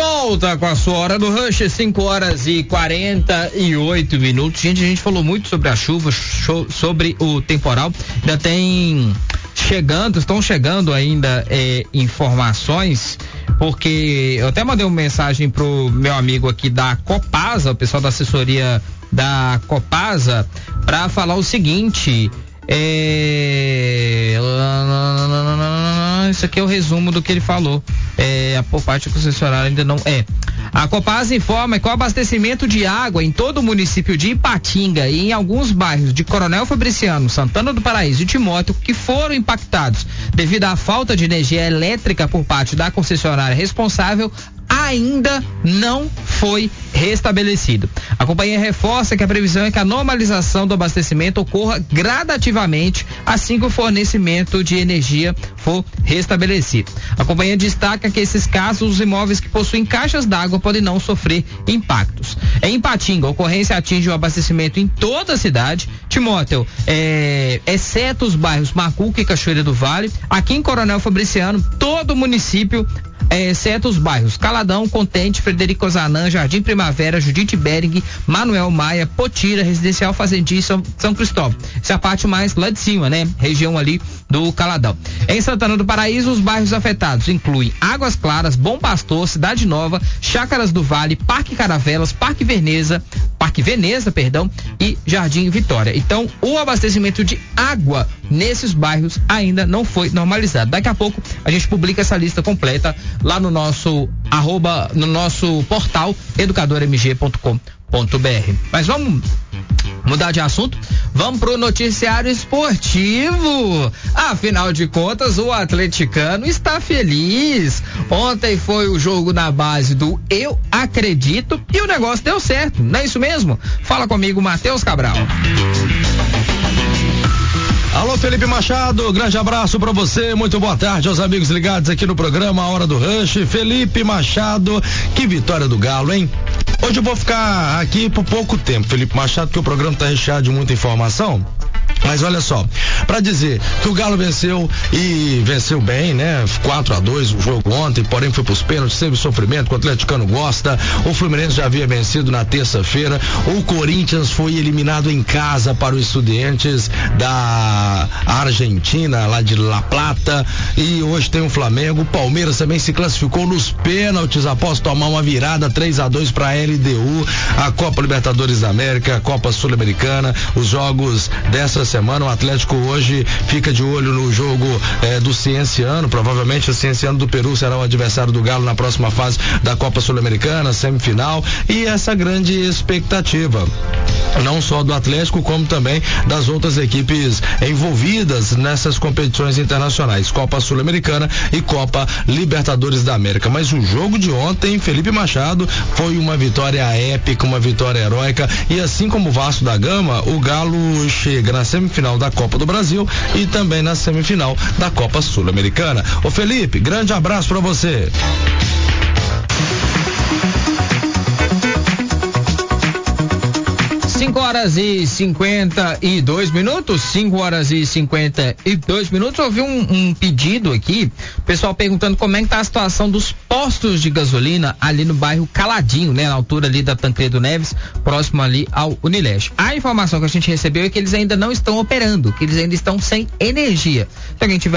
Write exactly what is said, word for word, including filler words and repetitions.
volta com a sua hora do Rush, cinco horas e quarenta e oito minutos. Gente, a gente falou muito sobre a chuva, sobre o temporal. Ainda tem chegando, estão chegando ainda é, informações, porque eu até mandei uma mensagem pro meu amigo aqui da Copasa, o pessoal da assessoria da Copasa, para falar o seguinte. É... Isso aqui é o resumo do que ele falou. É, por parte da concessionária ainda não é. A Copasa informa que o abastecimento de água em todo o município de Ipatinga e em alguns bairros de Coronel Fabriciano, Santana do Paraíso e Timóteo, que foram impactados devido à falta de energia elétrica por parte da concessionária responsável, ainda não foi restabelecido. A companhia reforça que a previsão é que a normalização do abastecimento ocorra gradativamente assim que o fornecimento de energia for restabelecido. A companhia destaca que esses casos, os imóveis que possuem caixas d'água podem não sofrer impactos. Em Ipatinga, a ocorrência atinge o abastecimento em toda a cidade. Timóteo, é, exceto os bairros Macuca e Cachoeira do Vale. Aqui em Coronel Fabriciano, todo o município, É, exceto os bairros Caladão, Contente, Frederico Ozanam, Jardim Primavera, Judite Bering, Manuel Maia, Potira, Residencial Fazendinha e São, São Cristóvão. Essa é a parte mais lá de cima, né? Região ali do Caladão. Em Santana do Paraíso, os bairros afetados incluem Águas Claras, Bom Pastor, Cidade Nova, Chácaras do Vale, Parque Caravelas, Parque Veneza, Parque Veneza, perdão, e Jardim Vitória. Então, o abastecimento de água nesses bairros ainda não foi normalizado. Daqui a pouco a gente publica essa lista completa lá no nosso arroba, no nosso portal educador m g ponto com ponto b r. Mas vamos mudar de assunto, vamos pro noticiário esportivo. Afinal de contas, o atleticano está feliz. Ontem foi o jogo na base do Eu Acredito e o negócio deu certo, não é isso mesmo? Fala comigo, Matheus Cabral. Alô, Felipe Machado, grande abraço pra você, muito boa tarde aos amigos ligados aqui no programa A Hora do Rush. Felipe Machado, que vitória do Galo, hein? Hoje eu vou ficar aqui por pouco tempo, Felipe Machado, porque o programa tá recheado de muita informação. Mas olha só, pra dizer que o Galo venceu e venceu bem, né? quatro a dois o jogo ontem, porém foi pros pênaltis, teve sofrimento, que o atleticano gosta. O Fluminense já havia vencido na terça-feira. O Corinthians foi eliminado em casa para os Estudiantes da Argentina, lá de La Plata. E hoje tem o Flamengo. O Palmeiras também se classificou nos pênaltis após tomar uma virada três a dois para a L D U, a Copa Libertadores da América, a Copa Sul-Americana. Os jogos dessa semana, o Atlético hoje fica de olho no jogo eh, do Cienciano. Provavelmente o Cienciano do Peru será o adversário do Galo na próxima fase da Copa Sul-Americana, semifinal, e essa grande expectativa, não só do Atlético, como também das outras equipes envolvidas nessas competições internacionais, Copa Sul-Americana e Copa Libertadores da América. Mas o jogo de ontem, Felipe Machado, foi uma vitória épica, uma vitória heróica, e assim como o Vasco da Gama, o Galo chega na semifinal da Copa do Brasil e também na semifinal da Copa Sul-Americana. Ô Felipe, grande abraço pra você. cinco horas e cinquenta e dois minutos, cinco horas e cinquenta e dois minutos. Eu vi um, um pedido aqui, pessoal perguntando como é que tá a situação dos postos de gasolina ali no bairro Caladinho, né? Na altura ali da Tancredo Neves, próximo ali ao Unileste. A informação que a gente recebeu é que eles ainda não estão operando, que eles ainda estão sem energia. Se alguém tiver